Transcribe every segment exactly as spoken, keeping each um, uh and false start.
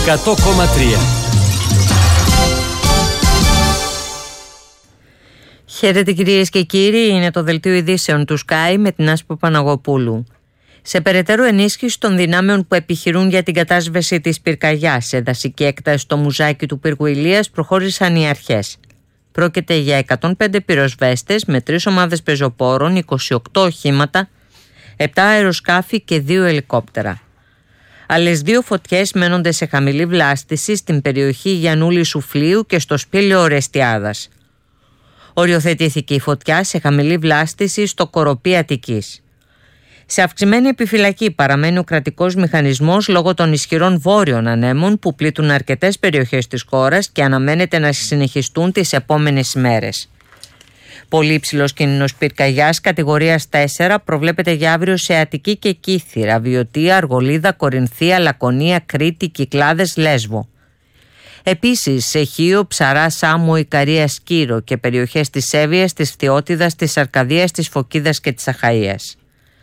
εκατό κόμμα τρία. Χαίρετε κυρίες και κύριοι, είναι το δελτίο ειδήσεων του Sky με την Άσπρο Παναγοπούλου. Σε περαιτέρω ενίσχυση των δυνάμεων που επιχειρούν για την κατάσβεση της πυρκαγιάς σε δασική έκταση στο Μουζάκι του πύργου Ηλίας προχώρησαν οι αρχές. Πρόκειται για εκατόν πέντε πυροσβέστες με τρεις ομάδες πεζοπόρων, είκοσι οκτώ οχήματα, επτά αεροσκάφη και δύο ελικόπτερα. Άλλες δύο φωτιές μένονται σε χαμηλή βλάστηση στην περιοχή Γιαννούλη Σουφλίου και στο σπήλαιο Ορεστιάδας. Οριοθετήθηκε η φωτιά σε χαμηλή βλάστηση στο Κοροπή Αττικής. Σε αυξημένη επιφυλακή παραμένει ο κρατικός μηχανισμός λόγω των ισχυρών βόρειων ανέμων που πλήττουν αρκετές περιοχές της χώρας και αναμένεται να συνεχιστούν τις επόμενες ημέρες. Πολύ υψηλός κίνδυνος πυρκαγιάς κατηγορίας τέσσερα προβλέπεται για αύριο σε Αττική και Κύθυρα, Βιωτία, Αργολίδα, Κορινθία, Λακωνία, Κρήτη, Κυκλάδες, Λέσβο. Επίσης σε Χίο, Ψαρά, Σάμο, Ικαρία, Σκύρο και περιοχές της Εύβοιας, της Φθιώτιδας, της Αρκαδίας, της Φωκίδας και της Αχαΐας.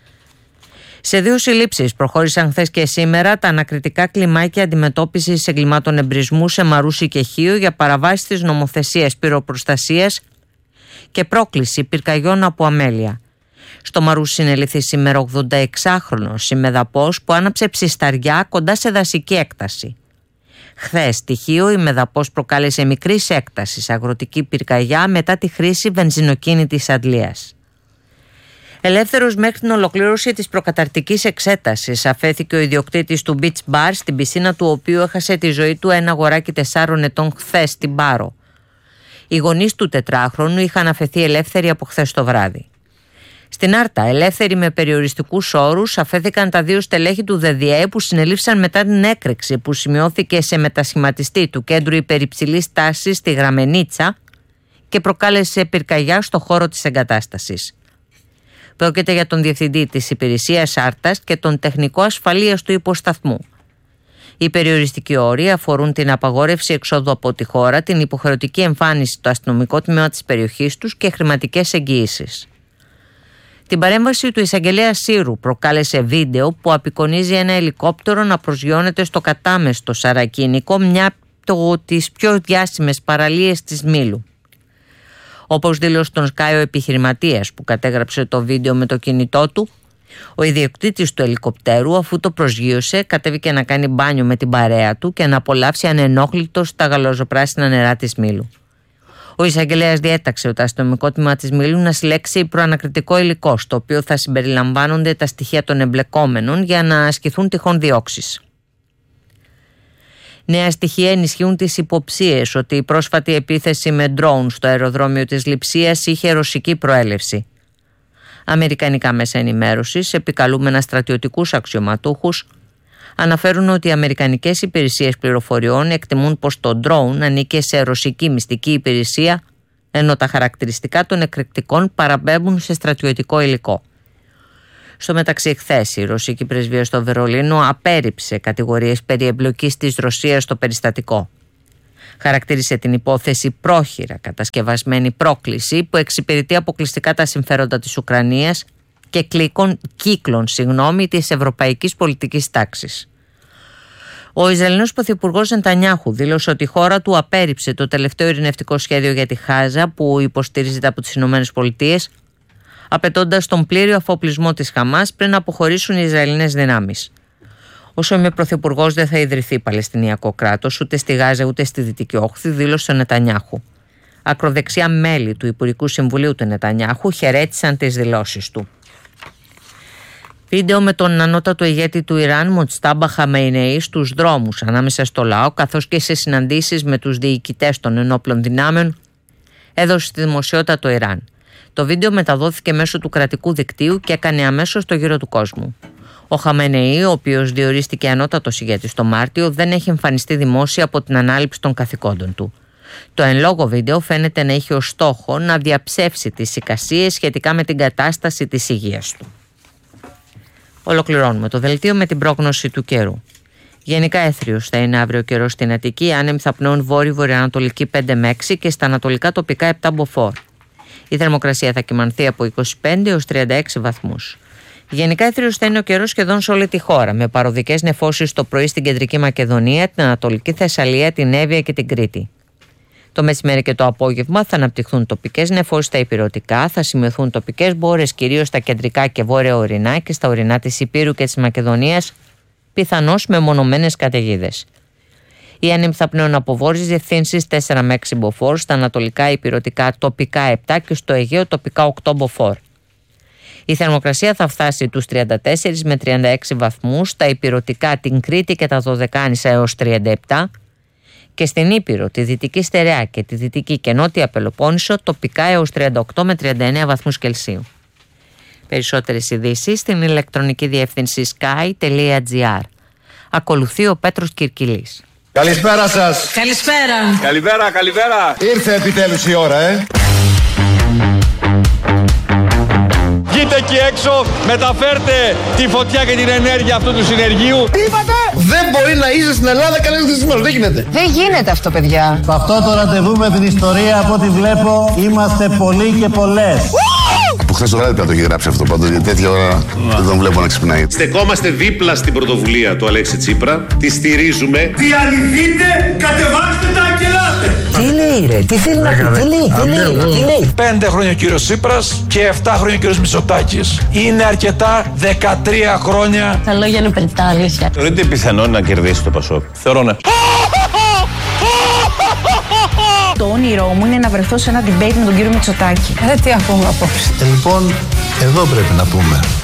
Σε δύο συλλήψεις προχώρησαν χθες και σήμερα τα ανακριτικά κλιμάκια αντιμετώπισης εγκλημάτων εμπρισμού σε Μαρούσι και Χίο για παραβάσεις της νομοθεσίας πυροπροστασίας και πρόκληση πυρκαγιών από αμέλεια. Στο Μαρούσι συνελήφθη σήμερα ογδονταεξάχρονος ημεδαπός που άναψε ψισταριά κοντά σε δασική έκταση. Χθες στη Χίο η μεδαπός προκάλεσε μικρής έκτασης αγροτική πυρκαγιά μετά τη χρήση βενζινοκίνητης αντλίας. Ελεύθερος μέχρι την ολοκλήρωση της προκαταρκτικής εξέτασης αφέθηκε ο ιδιοκτήτης του beach bar στην πισίνα του οποίου έχασε τη ζωή του ένα αγοράκι τεσσάρων ετών χθες στην Πάρο. Οι γονείς του τετράχρονου είχαν αφαιθεί ελεύθεροι από χθες το βράδυ. Στην Άρτα, ελεύθεροι με περιοριστικούς όρους, αφέθηκαν τα δύο στελέχη του ΔΔΕ που συνελήφθησαν μετά την έκρηξη που σημειώθηκε σε μετασχηματιστή του κέντρου υπερυψηλής τάσης στη Γραμμενίτσα και προκάλεσε πυρκαγιά στο χώρο της εγκατάστασης. Πρόκειται για τον διευθυντή της υπηρεσίας Άρτας και τον τεχνικό ασφαλείας του υποσταθμού. Οι περιοριστικοί όροι αφορούν την απαγόρευση εξόδου από τη χώρα, την υποχρεωτική εμφάνιση στο αστυνομικό τμήμα της περιοχής τους και χρηματικές εγγυήσεις. Την παρέμβαση του εισαγγελέα Σύρου προκάλεσε βίντεο που απεικονίζει ένα ελικόπτερο να προσγειώνεται στο κατάμεστο Σαρακίνικο, μια από τις πιο διάσημες παραλίες της Μήλου. Όπως δήλωσε τον Sky ο επιχειρηματίας που κατέγραψε το βίντεο με το κινητό του, ο ιδιοκτήτης του ελικοπτέρου, αφού το προσγείωσε, κατέβηκε να κάνει μπάνιο με την παρέα του και να απολαύσει ανενόχλητος τα γαλαζοπράσινα νερά της Μήλου. Ο εισαγγελέας διέταξε το αστυνομικό τμήμα της Μήλου να συλλέξει προανακριτικό υλικό, στο οποίο θα συμπεριλαμβάνονται τα στοιχεία των εμπλεκόμενων για να ασκηθούν τυχόν διώξεις. Νέα στοιχεία ενισχύουν τις υποψίες ότι η πρόσφατη επίθεση με ντρόουν στο αεροδρόμιο της Λειψίας είχε ρωσική προέλευση. Αμερικανικά μέσα ενημέρωσης, επικαλούμενα στρατιωτικούς αξιωματούχους, αναφέρουν ότι οι αμερικανικές υπηρεσίες πληροφοριών εκτιμούν πως το ντρόουν ανήκε σε ρωσική μυστική υπηρεσία, ενώ τα χαρακτηριστικά των εκρηκτικών παραπέμπουν σε στρατιωτικό υλικό. Στο μεταξύ, χθες η ρωσική πρεσβεία στο Βερολίνο απέρριψε κατηγορίες περί εμπλοκής της Ρωσίας στο περιστατικό. Χαρακτήρισε την υπόθεση πρόχειρα κατασκευασμένη πρόκληση που εξυπηρετεί αποκλειστικά τα συμφέροντα της Ουκρανίας και κλίκων, κύκλων συγγνώμη, της ευρωπαϊκής πολιτικής τάξης. Ο Ισραηλινός Πρωθυπουργός Νετανιάχου δήλωσε ότι η χώρα του απέρριψε το τελευταίο ειρηνευτικό σχέδιο για τη Γάζα που υποστηρίζεται από τις ΗΠΑ, απαιτώντας τον πλήρη αφοπλισμό της Χαμάς πριν αποχωρήσουν οι Ισραηλινές δυνάμεις. Όσο είμαι πρωθυπουργός, δεν θα ιδρυθεί Παλαιστινιακό κράτος ούτε στη Γάζα ούτε στη Δυτική Όχθη, δήλωσε ο Νετανιάχου. Ακροδεξιά μέλη του Υπουργικού Συμβουλίου του Νετανιάχου χαιρέτησαν τις δηλώσεις του. Βίντεο με τον ανώτατο ηγέτη του Ιράν, Μοτζτάμπα Χαμεϊνεή, στους δρόμους ανάμεσα στο λαό, καθώς και σε συναντήσεις με τους διοικητές των ενόπλων δυνάμεων, έδωσε στη δημοσιότητα το Ιράν. Το βίντεο μεταδόθηκε μέσω του κρατικού δικτύου και έκανε αμέσως το γύρο του κόσμου. Ο Χαμενεή, ο οποίος διορίστηκε ανώτατος ηγέτης το Μάρτιο, δεν έχει εμφανιστεί δημόσια από την ανάληψη των καθηκόντων του. Το εν λόγω βίντεο φαίνεται να έχει ως στόχο να διαψεύσει τις εικασίες σχετικά με την κατάσταση της υγείας του. Ολοκληρώνουμε το δελτίο με την πρόγνωση του καιρού. Γενικά έθριος θα είναι αύριο καιρός στην Αττική, άνεμοι θα πνέουν βόρειο-βορειοανατολική πέντε με έξι και στα ανατολικά τοπικά επτά μποφόρ. Η θερμοκρασία θα κυμανθεί από είκοσι πέντε έως τριάντα έξι βαθμούς. Γενικά έθριος θα είναι ο καιρός σχεδόν σε όλη τη χώρα, με παροδικές νεφώσεις το πρωί στην κεντρική Μακεδονία, την Ανατολική Θεσσαλία, την Εύβοια και την Κρήτη. Το μεσημέρι και το απόγευμα θα αναπτυχθούν τοπικές νεφώσεις στα ηπειρωτικά, θα σημειωθούν τοπικές μπόρες κυρίως στα κεντρικά και βόρεια ορεινά και στα ορεινά της Ηπείρου και της Μακεδονίας, πιθανώς με μονομένες καταιγίδες. Οι άνεμοι θα πνέουν από βόρειες διευθύνσεις τέσσερα με έξι μποφόρ, στα ανατολικά ηπειρωτικά τοπικά επτά και στο Αιγαίο τοπικά οκτώ μποφόρ. Η θερμοκρασία θα φτάσει τους τριάντα τέσσερα με τριάντα έξι βαθμούς, στα ηπειρωτικά την Κρήτη και τα Δωδεκάνησα έως τριάντα επτά και στην Ήπειρο, τη Δυτική Στερεά και τη Δυτική και Νότια Πελοπόννησο τοπικά έως τριάντα οκτώ με τριάντα εννέα βαθμούς Κελσίου. Περισσότερες ειδήσεις στην ηλεκτρονική διεύθυνση sky τελεία gr. Ακολουθεί ο Πέτρος Κυρκυλής. Καλησπέρα σας. Καλησπέρα. Καλημέρα, καλημέρα. Ήρθε επιτέλους η ώρα, ε. Βγείτε εκεί έξω, μεταφέρτε τη φωτιά και την ενέργεια αυτού του συνεργείου. Τι είπατε? Δεν μπορεί να είσαι στην Ελλάδα κανένας δυστυχώς. Δεν γίνεται. Δεν γίνεται αυτό, παιδιά. Σε αυτό το ραντεβού με την ιστορία, από ό,τι βλέπω, είμαστε πολλοί και πολλές. Από χθες το βράδυ πρέπει να το έχει γράψει αυτό πάντως, γιατί τέτοια ώρα δεν τον βλέπω να ξυπνάει. Στεκόμαστε δίπλα στην πρωτοβουλία του Αλέξη Τσίπρα, τη στηρίζουμε. Διαλυθείτε, κατεβάστε τα και ελάτε. Τι λέει ρε, τι θέλει να πει, τι λέει, τι λέει, τι λέει. Πέντε χρόνια ο κύριος Τσίπρας και εφτά χρόνια ο κύριος Μητσοτάκης. Είναι αρκετά, δεκατρία χρόνια. Τα λόγια είναι περιττά, αλήθεια. Θεωρείτε πιθανό να κερδίσει το Πασόκ? Θεωρώ ναι. Το όνειρό μου είναι να βρεθώ σε ένα debate με τον κύριο Μητσοτάκη. Ρε τι ακούμε απόψε. Ε, λοιπόν, εδώ πρέπει να πούμε.